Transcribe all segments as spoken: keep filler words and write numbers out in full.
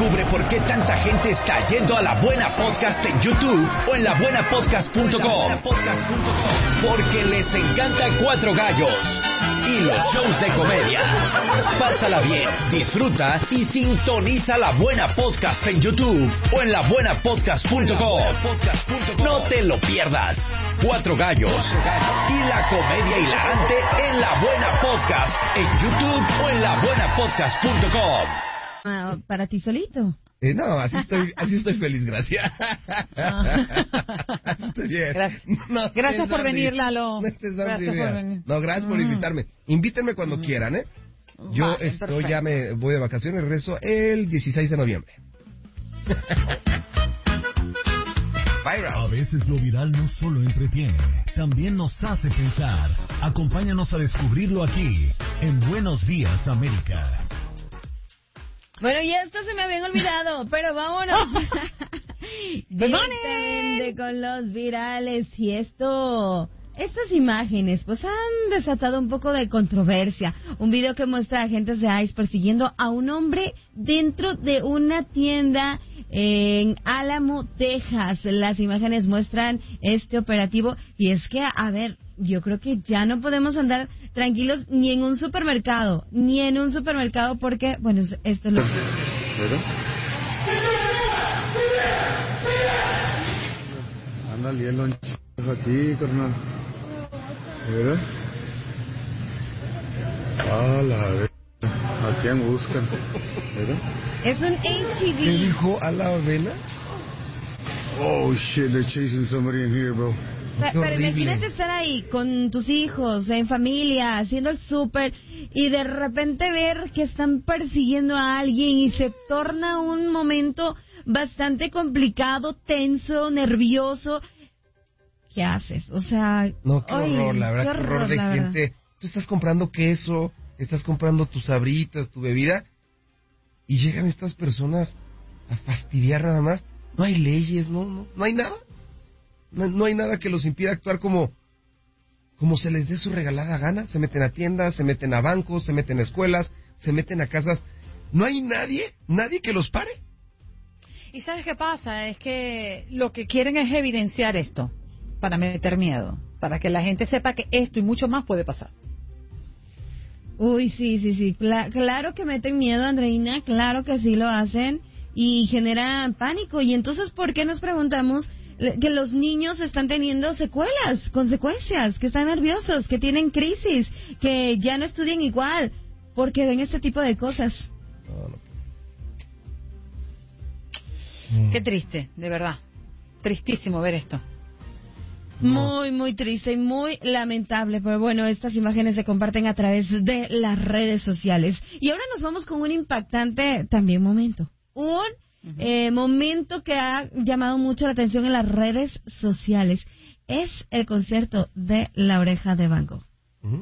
Descubre por qué tanta gente está yendo a La Buena Podcast en YouTube o en la buena podcast punto com. Porque les encanta Cuatro Gallos y los shows de comedia. Pásala bien, disfruta y sintoniza La Buena Podcast en YouTube o en la buena podcast punto com. No te lo pierdas. Cuatro Gallos y la comedia hilarante en La Buena Podcast en YouTube o en la buena podcast punto com. Uh, para ti solito. Eh, no, así estoy, así estoy feliz, gracias. Así estoy bien. Gracias, no, gracias por Sandy, venir, Lalo. No, estés dando Gracias idea. por venir. No, gracias por invitarme. Invítenme cuando mm. quieran, ¿eh? Yo Vale, estoy, perfecto. ya me voy de vacaciones, regreso el dieciséis de noviembre. A veces lo viral no solo entretiene, también nos hace pensar. Acompáñanos a descubrirlo aquí, en Buenos Días, América. Bueno, ya esto se me habían olvidado, pero vámonos. Directamente con los virales. Y esto, estas imágenes, pues han desatado un poco de controversia. Un video que muestra a agentes de ICE persiguiendo a un hombre dentro de una tienda en Álamo, Texas. Las imágenes muestran este operativo. Y es que, a ver, yo creo que ya no podemos andar tranquilos ni en un supermercado, ni en un supermercado porque, bueno, esto es lo que... ¿Pero? Anda liendo un ch... a ti, carnal. ¿Verdad? A la vez. ¿A quién buscan? ¿Verdad? Es un H E ¿Qué D. dijo a la avena? Oh, shit, they're chasing somebody in here, bro. Pero, pero imagínate estar ahí con tus hijos, en familia, haciendo el súper y de repente ver que están persiguiendo a alguien y se torna un momento bastante complicado, tenso, nervioso. ¿Qué haces? O sea... No, qué oye, horror, la verdad, qué qué horror de la gente. verdad. Tú estás comprando queso, estás comprando tus sabritas, tu bebida, y llegan estas personas a fastidiar nada más. No hay leyes, no, no, no hay nada. No, no hay nada que los impida actuar como, como se les dé su regalada gana. Se meten a tiendas, se meten a bancos, se meten a escuelas, se meten a casas. No hay nadie, nadie que los pare. ¿Y sabes qué pasa? Es que lo que quieren es evidenciar esto, para meter miedo, para que la gente sepa que esto y mucho más puede pasar. Uy, sí, sí, sí. Cla- claro que meten miedo, Andreina, claro que sí lo hacen y generan pánico. Y entonces, ¿por qué nos preguntamos que los niños están teniendo secuelas, consecuencias, que están nerviosos, que tienen crisis, que ya no estudian igual, porque ven este tipo de cosas? No, no. Qué triste, de verdad. Tristísimo ver esto. Muy, muy triste y muy lamentable, pero bueno, estas imágenes se comparten a través de las redes sociales. Y ahora nos vamos con un impactante también momento. Un uh-huh. eh, momento que ha llamado mucho la atención en las redes sociales. Es el concierto de La Oreja de Van Gogh. Uh-huh.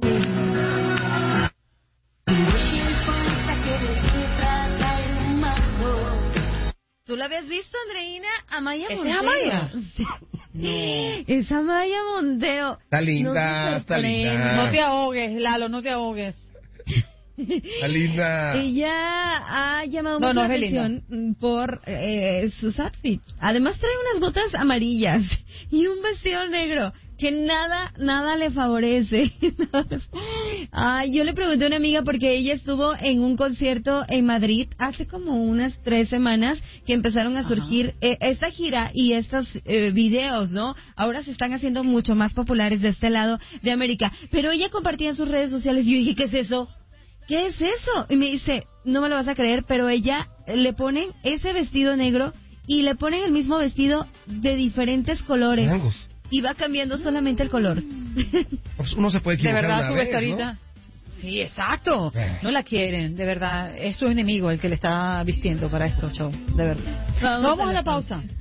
¿Tú la habías visto, Andreina? Amaya ¿Ese Montero. es Amaya? Sí. No. Es Amaya Montero. Está linda, no está linda. No te ahogues, Lalo, no te ahogues. Está linda. Ella ha llamado no, mucho no la es atención linda. por eh, sus outfits. Además trae unas botas amarillas y un vestido negro que nada, nada le favorece. Ay, yo le pregunté a una amiga porque ella estuvo en un concierto en Madrid hace como unas tres semanas que empezaron a surgir eh, esta gira y estos eh, videos, ¿no? Ahora se están haciendo mucho más populares de este lado de América. Pero ella compartía en sus redes sociales y yo dije, ¿qué es eso? ¿Qué es eso? Y me dice, no me lo vas a creer, pero ella le ponen ese vestido negro y le ponen el mismo vestido de diferentes colores. Rangos. Y va cambiando solamente el color. Pues uno se puede equivocar de verdad, una su vez, vestuarita. ¿no? Sí, exacto. Eh. No la quieren, de verdad. Es su enemigo el que le está vistiendo para estos shows, de verdad. Vamos, Vamos a a la la pausa.